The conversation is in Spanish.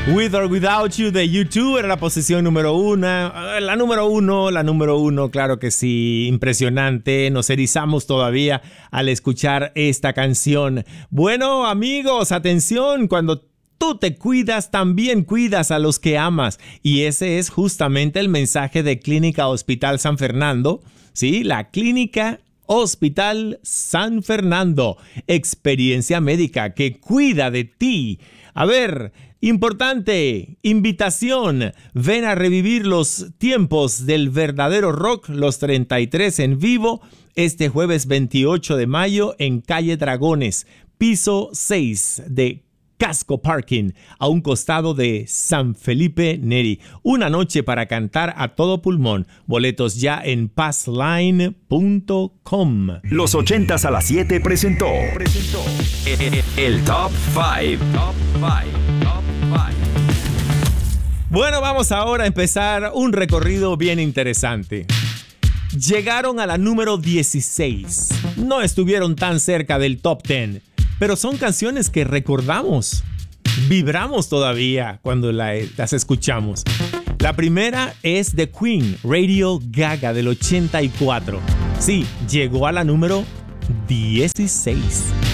With or Without You de U2 era la posición número uno. La número uno, claro que sí, impresionante. Nos erizamos todavía al escuchar esta canción. Bueno, amigos, atención, cuando tú te cuidas, también cuidas a los que amas. Y ese es justamente el mensaje de Clínica Hospital San Fernando. Sí, la Clínica Hospital San Fernando. Experiencia médica que cuida de ti. A ver, importante, invitación. Ven a revivir los tiempos del verdadero rock, los 33 en vivo, este jueves 28 de mayo en Calle Dragones, piso 6 de Casco Parking, a un costado de San Felipe Neri. Una noche para cantar a todo pulmón. Boletos ya en passline.com. Los 80s a las 7 presentó el Top 5. Bueno, vamos ahora a empezar un recorrido bien interesante. Llegaron a la número 16. No estuvieron tan cerca del Top 10. Pero son canciones que recordamos, vibramos todavía cuando las escuchamos. La primera es The Queen, Radio Gaga del 84. Sí, llegó a la número 16.